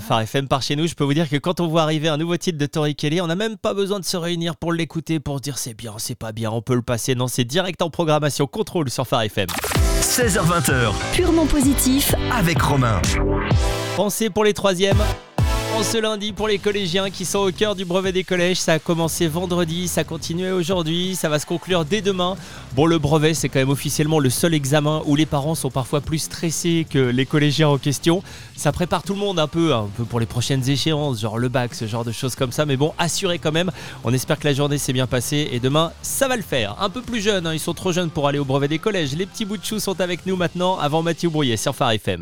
Phare FM par chez nous. Je peux vous dire que quand on voit arriver un nouveau titre de Tori Kelly, on n'a même pas besoin de se réunir pour l'écouter, pour se dire c'est bien, c'est pas bien, on peut le passer. Non, c'est direct en programmation contrôle sur Phare FM. 16h20, Purement positif. avec Romain. Pensez pour les troisièmes. Ce lundi pour les collégiens qui sont au cœur du brevet des collèges. Ça a commencé vendredi, ça continue aujourd'hui, ça va se conclure dès demain. Bon, le brevet, c'est quand même officiellement le seul examen où les parents sont parfois plus stressés que les collégiens en question. Ça prépare tout le monde un peu pour les prochaines échéances, genre le bac, ce genre de choses comme ça. Mais bon, assurez quand même. On espère que la journée s'est bien passée et demain, ça va le faire. Un peu plus jeunes, ils sont trop jeunes pour aller au brevet des collèges. Les petits bouts de chou sont avec nous maintenant avant Mathieu Brouillet sur Phare FM.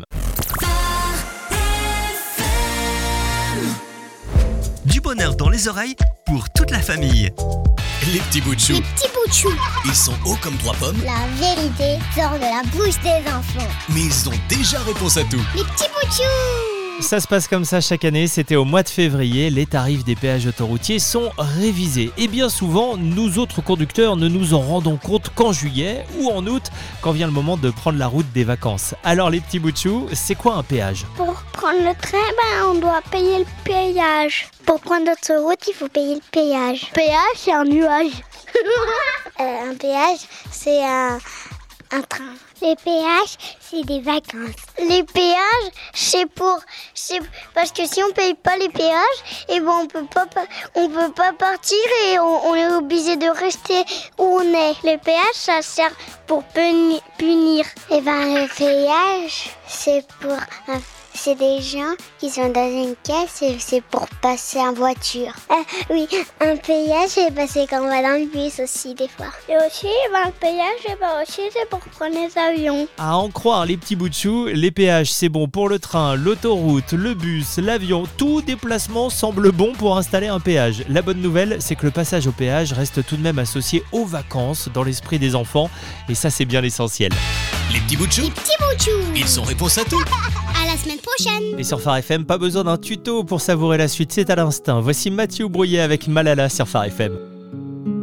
Du bonheur dans les oreilles pour toute la famille. Les petits bouts de chou. Les petits bouts de chou. Ils sont hauts comme 3 pommes, La vérité sort de la bouche des enfants. mais ils ont déjà réponse à tout. Les petits bouts de chou. Ça se passe comme ça chaque année, c'était au mois de février, les tarifs des péages autoroutiers sont révisés. Et bien souvent, nous autres conducteurs ne nous en rendons compte qu'en juillet ou en août, quand vient le moment de prendre la route des vacances. Alors les petits bouts de chou, c'est quoi un péage ? Pour prendre le train, on doit payer le péage. Pour prendre l'autoroute, il faut payer le péage. Péage, c'est un nuage. Un péage, c'est un train. Les péages, c'est des vacances. Les péages, c'est parce que si on paye pas les péages, et ben on peut pas partir et on est obligé de rester où on est. Les péages, ça sert pour punir. Et ben le péage, c'est des gens qui sont dans une caisse et c'est pour passer en voiture. Oui, un péage, c'est quand on va dans le bus aussi des fois. Et aussi, le péage, c'est pour prendre les avions. À en croire les petits bouts de chou, les péages c'est bon pour le train, l'autoroute, le bus, l'avion, tout déplacement semble bon pour installer un péage. La bonne nouvelle, c'est que le passage au péage reste tout de même associé aux vacances dans l'esprit des enfants et ça c'est bien l'essentiel. Les petits bouts de chou. Les petits bouts de chou. Ils sont réponse à tout. À la semaine prochaine. Et sur Phare FM, pas besoin d'un tuto pour savourer la suite, c'est à l'instinct. Voici Mathieu Brouillet avec Malala sur Phare FM.